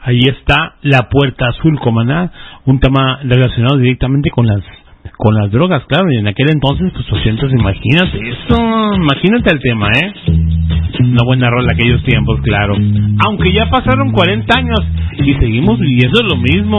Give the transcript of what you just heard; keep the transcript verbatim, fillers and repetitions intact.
Ahí está La Puerta Azul, comandante, un tema relacionado directamente con las con las drogas, claro, y en aquel entonces, pues ochocientos, imagínate eso, imagínate el tema, ¿eh? Una buena rola aquellos tiempos, claro. Aunque ya pasaron cuarenta años y seguimos viviendo lo mismo.